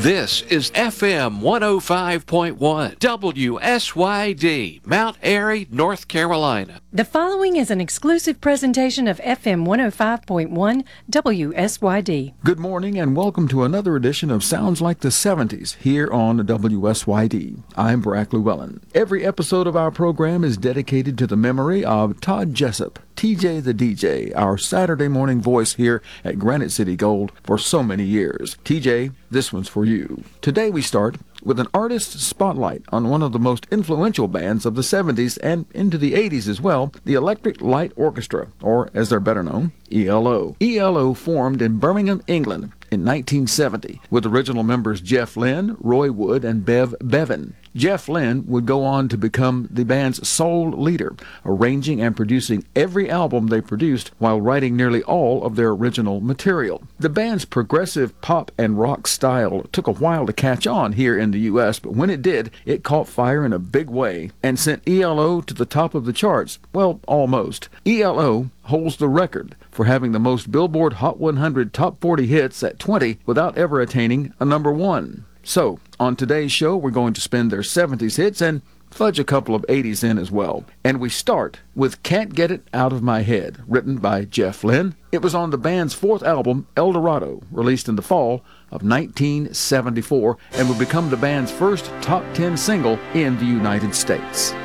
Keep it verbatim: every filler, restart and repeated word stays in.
This is F M one oh five point one, W S Y D, Mount Airy, North Carolina. The following is an exclusive presentation of F M one oh five point one, W S Y D. Good morning and welcome to another edition of Sounds Like the seventies here on W S Y D. I'm Brack Llewellyn. Every episode of our program is dedicated to the memory of Todd Jessup, T J the D J, our Saturday morning voice here at Granite City Gold for so many years. T J, this one's for you. Today we start with an artist spotlight on one of the most influential bands of the seventies and into the eighties as well, the Electric Light Orchestra, or as they're better known, E L O. E L O formed in Birmingham, England in nineteen seventy with original members Jeff Lynne, Roy Wood, and Bev Bevan. Jeff Lynne would go on to become the band's sole leader, arranging and producing every album they produced while writing nearly all of their original material. The band's progressive pop and rock style took a while to catch on here in the U S, but when it did, it caught fire in a big way and sent E L O to the top of the charts. Well, almost. E L O holds the record for having the most Billboard Hot one hundred Top forty hits at twenty without ever attaining a number one. So, on today's show, we're going to spin their seventies hits and fudge a couple of eighties in as well. And we start with Can't Get It Out of My Head, written by Jeff Lynne. It was on the band's fourth album, El Dorado, released in the fall of nineteen seventy-four, and would become the band's first top ten single in the United States.